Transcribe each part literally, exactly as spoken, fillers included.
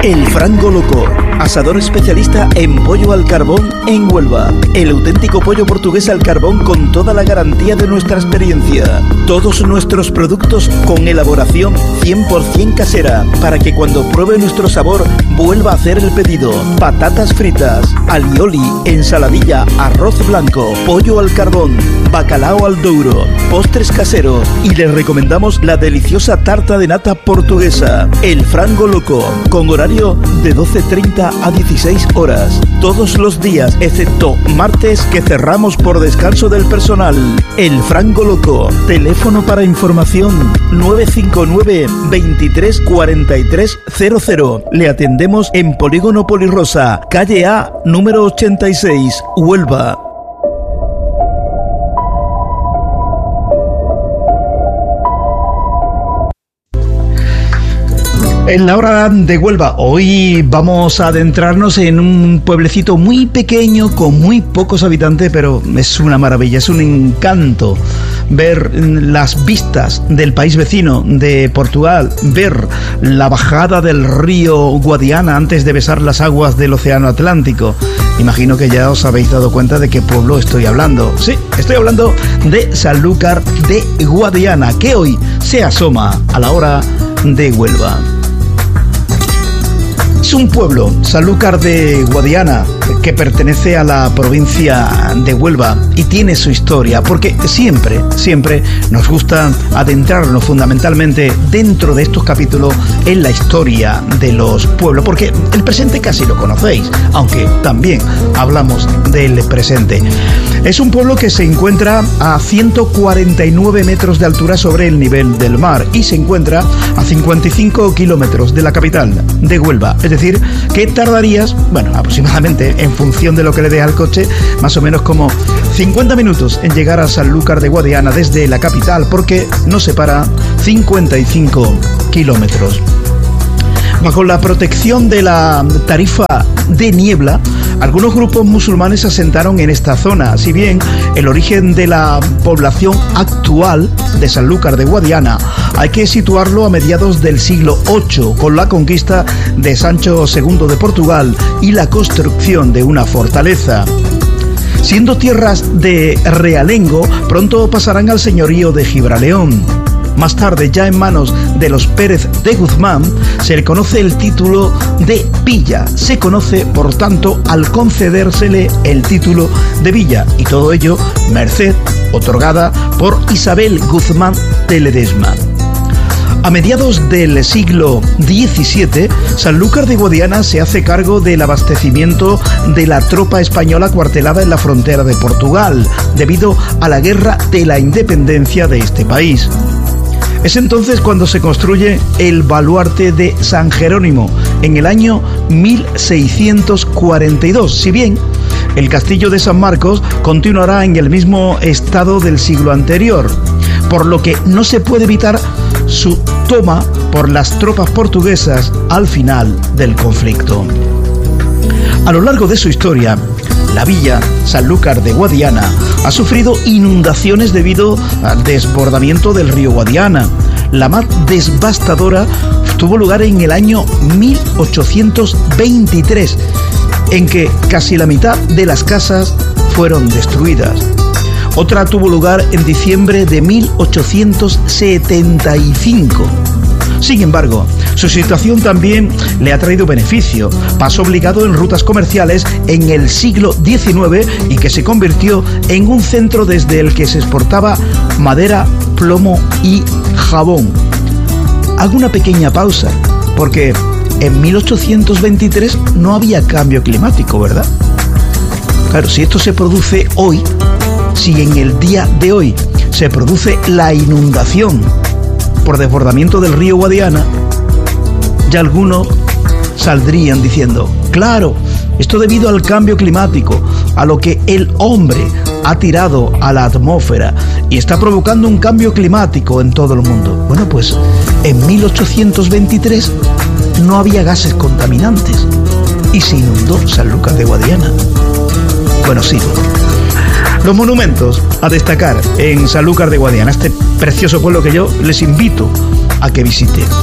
El Frango Loco, asador especialista en pollo al carbón en Huelva. El auténtico pollo portugués al carbón con toda la garantía de nuestra experiencia. Todos nuestros productos con elaboración cien por ciento casera, para que cuando pruebe nuestro sabor vuelva a hacer el pedido. Patatas fritas, alioli, ensaladilla, arroz blanco, pollo al carbón, bacalao al douro, postres caseros, y les recomendamos la deliciosa tarta de nata portuguesa. El Frango Loco, con horario de doce treinta a dieciséis horas, todos los días excepto martes, que cerramos por descanso del personal. El Frango Loco, teléfono para información nueve cinco nueve, veintitrés cuarenta y tres cero cero. Le atendemos en Polígono Polirosa, calle A, número ochenta y seis, Huelva. En la hora de Huelva, hoy vamos a adentrarnos en un pueblecito muy pequeño, con muy pocos habitantes, pero es una maravilla, es un encanto ver las vistas del país vecino de Portugal, ver la bajada del río Guadiana antes de besar las aguas del Océano Atlántico. Imagino que ya os habéis dado cuenta de qué pueblo estoy hablando. Sí, estoy hablando de Sanlúcar de Guadiana, que hoy se asoma a la hora de Huelva. Es un pueblo, Sanlúcar de Guadiana, que pertenece a la provincia de Huelva y tiene su historia, porque siempre, siempre nos gusta adentrarnos fundamentalmente dentro de estos capítulos en la historia de los pueblos, porque el presente casi lo conocéis, aunque también hablamos del presente. Es un pueblo que se encuentra a ciento cuarenta y nueve metros de altura sobre el nivel del mar y se encuentra a cincuenta y cinco kilómetros de la capital de Huelva. Es decir, que tardarías, bueno, aproximadamente, en función de lo que le dé al coche, más o menos como cincuenta minutos en llegar a Sanlúcar de Guadiana desde la capital, porque nos separa cincuenta y cinco kilómetros. Bajo la protección de la tarifa de niebla, algunos grupos musulmanes se asentaron en esta zona. Si bien el origen de la población actual de Sanlúcar de Guadiana hay que situarlo a mediados del siglo ocho, con la conquista de Sancho segundo de Portugal y la construcción de una fortaleza. Siendo tierras de realengo, pronto pasarán al señorío de Gibraleón. Más tarde, ya en manos de los Pérez de Guzmán, se le conoce el título de villa. Se conoce, por tanto, al concedérsele el título de villa, y todo ello merced otorgada por Isabel Guzmán de Ledesma. A mediados del siglo diecisiete, Sanlúcar de Guadiana se hace cargo del abastecimiento de la tropa española cuartelada en la frontera de Portugal, debido a la guerra de la independencia de este país. Es entonces cuando se construye el baluarte de San Jerónimo, en el año mil seiscientos cuarenta y dos, si bien el castillo de San Marcos continuará en el mismo estado del siglo anterior, por lo que no se puede evitar su toma por las tropas portuguesas al final del conflicto. A lo largo de su historia, la villa Sanlúcar de Guadiana ha sufrido inundaciones debido al desbordamiento del río Guadiana. La más devastadora tuvo lugar en el año mil ochocientos veintitrés, en que casi la mitad de las casas fueron destruidas. Otra tuvo lugar en diciembre de mil ochocientos setenta y cinco. Sin embargo, su situación también le ha traído beneficio. Paso obligado en rutas comerciales en el siglo diecinueve y que se convirtió en un centro desde el que se exportaba madera, plomo y jabón. Hago una pequeña pausa, porque en mil ochocientos veintitrés no había cambio climático, ¿verdad? Claro, si esto se produce hoy, si en el día de hoy se produce la inundación por desbordamiento del río Guadiana, ya algunos saldrían diciendo, claro, esto debido al cambio climático, a lo que el hombre ha tirado a la atmósfera y está provocando un cambio climático en todo el mundo. Bueno, pues en mil ochocientos veintitrés no había gases contaminantes y se inundó Sanlúcar de Guadiana. Bueno, sigo. Los monumentos a destacar en Sanlúcar de Guadiana, este precioso pueblo que yo les invito a que visiten.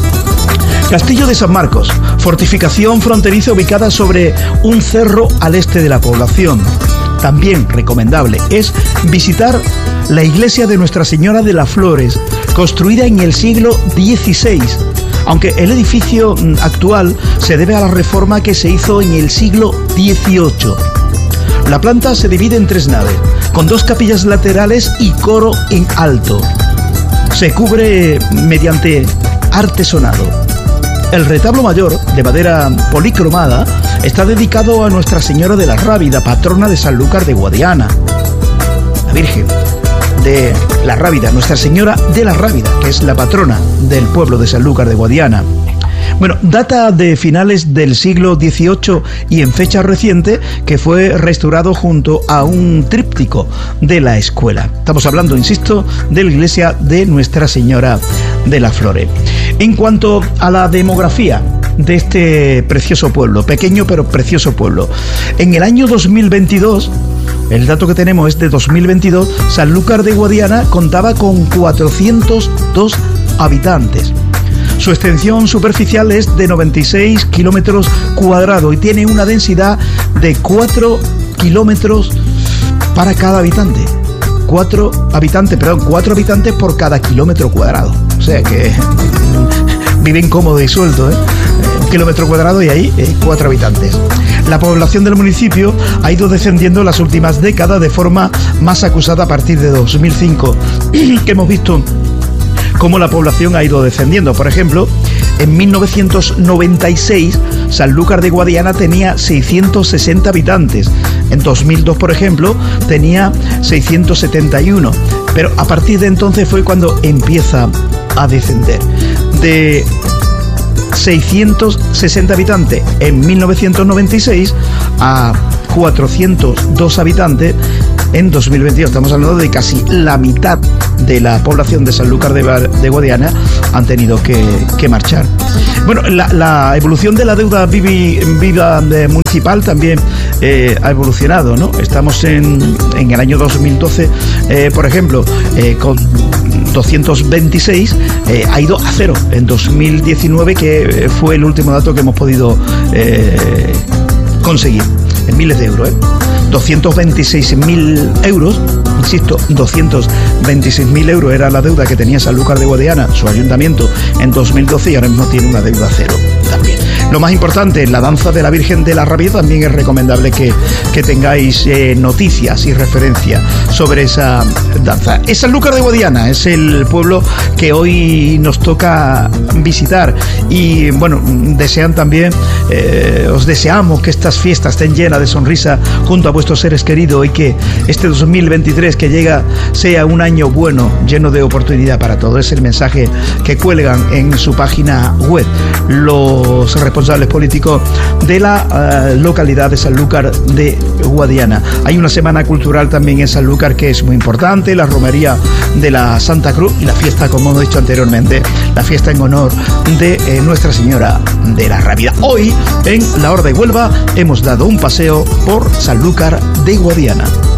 Castillo de San Marcos, fortificación fronteriza ubicada sobre un cerro al este de la población. También recomendable es visitar la iglesia de Nuestra Señora de las Flores, construida en el siglo dieciséis, aunque el edificio actual se debe a la reforma que se hizo en el siglo dieciocho. La planta se divide en tres naves, con dos capillas laterales y coro en alto. Se cubre mediante artesonado. El retablo mayor, de madera policromada, está dedicado a Nuestra Señora de la Rábida, patrona de Sanlúcar de Guadiana. La Virgen de la Rábida, Nuestra Señora de la Rábida, que es la patrona del pueblo de Sanlúcar de Guadiana. Bueno, data de finales del siglo dieciocho y en fecha reciente que fue restaurado junto a un tríptico de la escuela. Estamos hablando, insisto, de la iglesia de Nuestra Señora de las Flores. En cuanto a la demografía de este precioso pueblo, pequeño pero precioso pueblo, en el año dos mil veintidós, el dato que tenemos es de dos mil veintidós, Sanlúcar de Guadiana contaba con cuatrocientos dos habitantes. Su extensión superficial es de noventa y seis kilómetros cuadrados y tiene una densidad de cuatro kilómetros para cada habitante. Cuatro habitantes, perdón, cuatro habitantes por cada kilómetro cuadrado. O sea que viven cómodo y suelto, ¿eh? Un kilómetro cuadrado y ahí eh, cuatro habitantes. La población del municipio ha ido descendiendo en las últimas décadas de forma más acusada a partir de dos mil cinco, que hemos visto cómo la población ha ido descendiendo. Por ejemplo, en mil novecientos noventa y seis, Sanlúcar de Guadiana tenía seiscientos sesenta habitantes. En dos mil dos, por ejemplo, tenía seiscientos setenta y uno. Pero a partir de entonces fue cuando empieza a descender. De seiscientos sesenta habitantes en mil novecientos noventa y seis a cuatrocientos dos habitantes en dos mil veintidós. Estamos hablando de casi la mitad de la población de Sanlúcar de, de Guadiana han tenido que, que marchar. Bueno, la, la evolución de la deuda vivi, viva de municipal también eh, ha evolucionado, ¿no? Estamos en, en el año dos mil doce, eh, por ejemplo, eh, con doscientos veintiséis, eh, ha ido a cero en dos mil diecinueve, que fue el último dato que hemos podido eh, conseguir, en miles de euros, ¿eh? doscientos veintiséis mil euros, insisto, doscientos veintiséis mil euros era la deuda que tenía Sanlúcar de Guadiana, su ayuntamiento, en dos mil doce, y ahora mismo tiene una deuda cero también. Lo más importante, la danza de la Virgen de la Rábida, también es recomendable que, que tengáis eh, noticias y referencias sobre esa danza. Es Sanlúcar de Guadiana, es el pueblo que hoy nos toca visitar, y bueno, desean también, eh, os deseamos que estas fiestas estén llenas de sonrisa junto a vuestros seres queridos, y que este dos mil veintitrés que llega sea un año bueno, lleno de oportunidad para todos. Es el mensaje que cuelgan en su página web los responsables políticos de la uh, localidad de Sanlúcar de Guadiana. Hay una semana cultural también en Sanlúcar que es muy importante, la romería de la Santa Cruz y la fiesta, como hemos dicho anteriormente, la fiesta en honor de eh, Nuestra Señora de la Rábida. Hoy en La Hora de Huelva hemos dado un paseo por Sanlúcar de Guadiana.